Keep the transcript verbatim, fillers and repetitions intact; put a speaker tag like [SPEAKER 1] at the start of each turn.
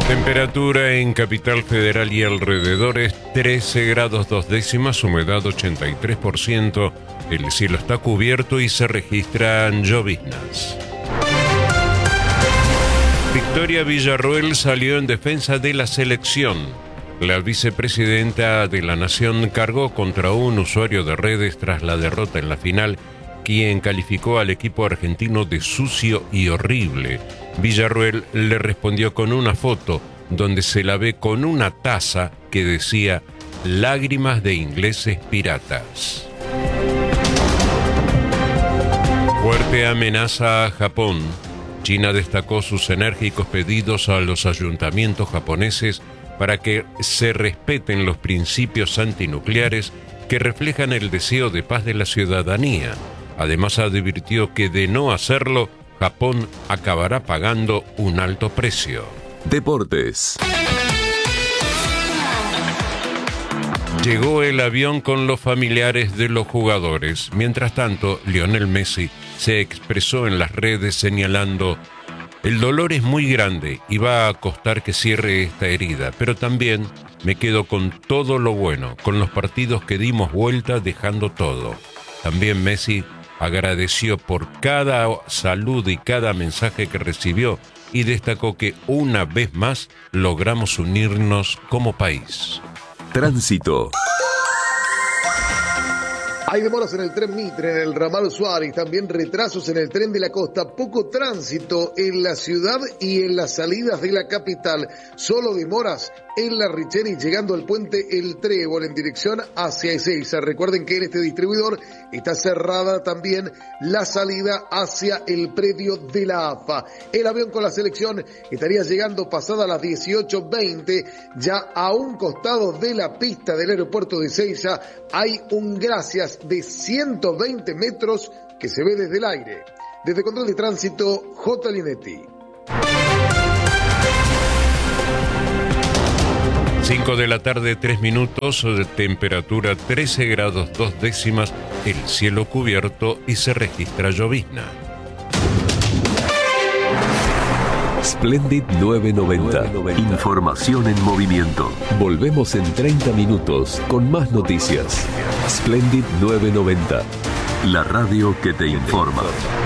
[SPEAKER 1] Temperatura en Capital Federal y alrededores trece grados dos décimas, humedad ochenta y tres por ciento. El cielo está cubierto y se registran lloviznas. Victoria Villarroel salió en defensa de la selección. La vicepresidenta de la Nación cargó contra un usuario de redes tras la derrota en la final, quien calificó al equipo argentino de sucio y horrible. Villarroel le respondió con una foto donde se la ve con una taza que decía "Lágrimas de ingleses piratas". Fuerte amenaza a Japón. China destacó sus enérgicos pedidos a los ayuntamientos japoneses para que se respeten los principios antinucleares que reflejan el deseo de paz de la ciudadanía. Además, advirtió que de no hacerlo, Japón acabará pagando un alto precio.
[SPEAKER 2] Deportes.
[SPEAKER 1] Llegó el avión con los familiares de los jugadores. Mientras tanto, Lionel Messi se expresó en las redes señalando: "El dolor es muy grande y va a costar que cierre esta herida, pero también me quedo con todo lo bueno, con los partidos que dimos vuelta dejando todo". También Messi agradeció por cada salud y cada mensaje que recibió y destacó que una vez más logramos unirnos como país.
[SPEAKER 2] Tránsito.
[SPEAKER 3] Hay demoras en el tren Mitre, en el ramal Suárez, también retrasos en el tren de la costa, poco tránsito en la ciudad y en las salidas de la capital, solo demoras en la Richeri llegando al puente El Trébol en dirección hacia Ezeiza. Recuerden que en este distribuidor está cerrada también la salida hacia el predio de la A F A. El avión con la selección estaría llegando pasada las dieciocho veinte, ya a un costado de la pista del aeropuerto de Ezeiza hay un gracias de ciento veinte metros que se ve desde el aire. Desde Control de Tránsito, J. Linetti.
[SPEAKER 1] cinco de la tarde, tres minutos, temperatura trece grados dos décimas, el cielo cubierto y se registra llovizna.
[SPEAKER 2] Splendid nueve noventa. Información en movimiento. Volvemos en treinta minutos con más noticias. Splendid nueve noventa. La radio que te informa.